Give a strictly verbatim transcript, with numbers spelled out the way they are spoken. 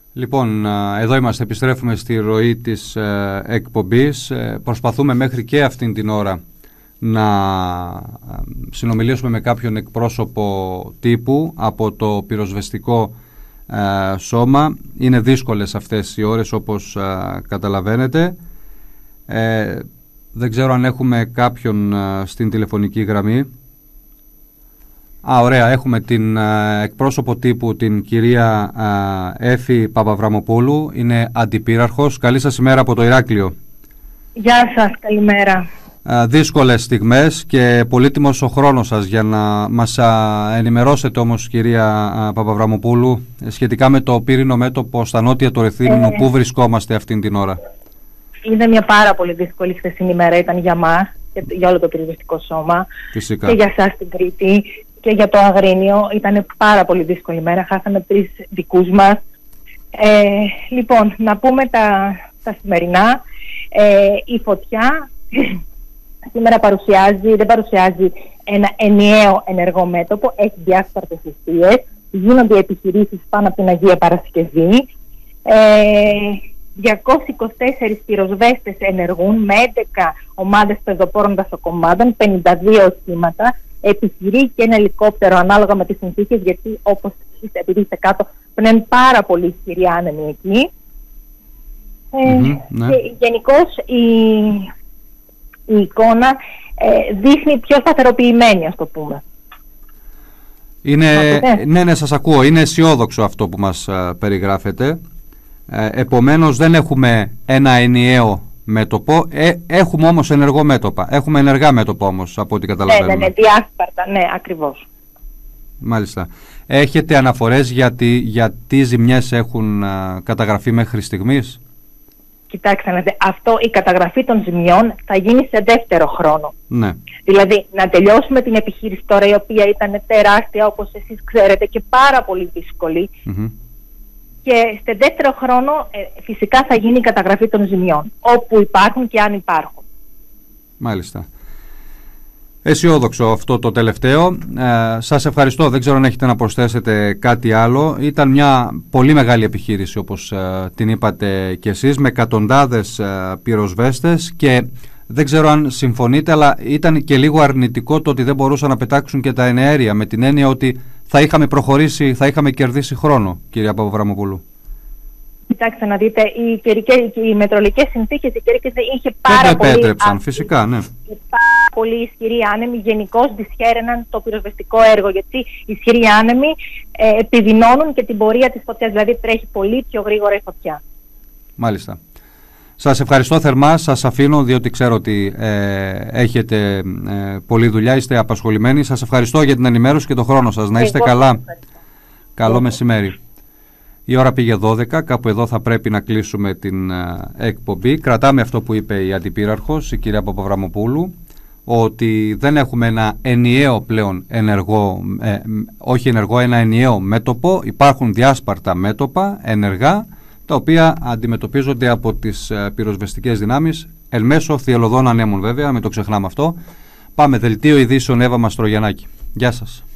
Λοιπόν, εδώ είμαστε, επιστρέφουμε στη ροή της ε, εκπομπής. Ε, προσπαθούμε μέχρι και αυτήν την ώρα να συνομιλήσουμε με κάποιον εκπρόσωπο τύπου από το πυροσβεστικό ε, σώμα. Είναι δύσκολες αυτές οι ώρες, όπως ε, καταλαβαίνετε. Ε, δεν ξέρω αν έχουμε κάποιον ε, στην τηλεφωνική γραμμή. Α, ωραία, έχουμε την ε, εκπρόσωπο τύπου, την κυρία ε, Έφη Παπαβραμοπούλου, είναι αντιπύραρχος. Καλή σας ημέρα από το Ηράκλειο. Γεια σας, καλημέρα. Ε, δύσκολες στιγμές και πολύτιμος ο χρόνος σας για να μας ε, ενημερώσετε όμως, κυρία ε, Παπαβραμοπούλου, σχετικά με το πύρινο μέτωπο στα νότια του Ρεθύμνου, ε, πού βρισκόμαστε αυτήν την ώρα. Είναι μια πάρα πολύ δύσκολη χθεσινή ημέρα, ήταν για μας και για όλο το πυροσβεστικό σώμα. Φυσικά. Και για σας την Κρήτη. Και για το Αγρίνιο ήταν πάρα πολύ δύσκολη μέρα. Χάσαμε τρεις δικούς μας. Ε, λοιπόν, να πούμε τα, τα σημερινά. Ε, η φωτιά σήμερα παρουσιάζει, δεν παρουσιάζει ένα ενιαίο ενεργό μέτωπο. Έχει διάσπαρτες αιστείες. Γίνονται επιχειρήσεις πάνω από την Αγία Παρασκευή. Ε, διακόσιες είκοσι τέσσερις πυροσβέστες ενεργούν με έντεκα ομάδες πεζοπόρων δασοκομμάτων, πενήντα δύο οχήματα. Επιχειρεί και ένα ελικόπτερο ανάλογα με τις συνθήκες, γιατί όπως είστε, επειδή είστε κάτω, πνέουν πάρα πολύ ισχυροί άνεμοι εκεί. Mm-hmm, ε, ναι. Και γενικώς η, η εικόνα ε, δείχνει πιο σταθεροποιημένη, ας το πούμε. Είναι, ναι, ναι, σας ακούω. Είναι αισιόδοξο αυτό που μας α, περιγράφετε. Ε, επομένως δεν έχουμε ένα ενιαίο μέτωπο, ε, έχουμε όμως ενεργό μέτωπα. Έχουμε ενεργά μέτωπα όμως, από ό,τι καταλαβαίνουμε. Ναι, ναι, ναι, διάσπαρτα, ναι, ακριβώς. Μάλιστα. Έχετε αναφορές για τι, για τι ζημιές έχουν α, καταγραφεί μέχρι στιγμής? Κοιτάξτε, αυτό, η καταγραφή των ζημιών θα γίνει σε δεύτερο χρόνο. Ναι. Δηλαδή, να τελειώσουμε την επιχείρηση τώρα, η οποία ήταν τεράστια, όπως εσείς ξέρετε, και πάρα πολύ δύσκολη. Mm-hmm. Και στο δεύτερο χρόνο ε, φυσικά θα γίνει η καταγραφή των ζημιών, όπου υπάρχουν και αν υπάρχουν. Μάλιστα. Αισιόδοξο αυτό το τελευταίο. Ε, σας ευχαριστώ. Δεν ξέρω αν έχετε να προσθέσετε κάτι άλλο. Ήταν μια πολύ μεγάλη επιχείρηση, όπως ε, την είπατε κι εσείς, με εκατοντάδες ε, πυροσβέστες, και δεν ξέρω αν συμφωνείτε, αλλά ήταν και λίγο αρνητικό το ότι δεν μπορούσαν να πετάξουν και τα εναέρια, με την έννοια ότι θα είχαμε προχωρήσει, θα είχαμε κερδίσει χρόνο, κυρία Παπαβραμοπούλου. Κοιτάξτε να δείτε, οι, καιρικές, οι μετρολογικές συνθήκες, οι καιρικές είχε πάρα δεν πολύ... επέτρεψαν, α, φυσικά, ναι. Πάρα πολύ ισχυροί άνεμοι, γενικώς δυσχέραιναν το πυροσβεστικό έργο, γιατί οι ισχυροί άνεμοι ε, επιδεινώνουν και την πορεία της φωτιάς, δηλαδή τρέχει πολύ πιο γρήγορα η φωτιά. Μάλιστα. Σας ευχαριστώ θερμά, σας αφήνω, διότι ξέρω ότι ε, έχετε ε, πολλή δουλειά, είστε απασχολημένοι. Σας ευχαριστώ για την ενημέρωση και τον χρόνο σας. Να είστε Εγώ καλά. Ευχαριστώ. Καλό Εγώ. μεσημέρι. Η ώρα πήγε δώδεκα, κάπου εδώ θα πρέπει να κλείσουμε την ε, εκπομπή. Κρατάμε αυτό που είπε η Αντιπύραρχος, η κυρία Παπαβραμοπούλου, ότι δεν έχουμε ένα ενιαίο πλέον ενεργό, ε, όχι ενεργό, ένα ενιαίο μέτωπο. Υπάρχουν διάσπαρτα μέτωπα, ενεργά, τα οποία αντιμετωπίζονται από τις ε, πυροσβεστικές δυνάμεις, εν μέσω θυελλωδών ανέμων βέβαια, μην το ξεχνάμε αυτό. Πάμε, δελτίο ειδήσεων, Εύα Μαστρογιαννάκη. Γεια σας.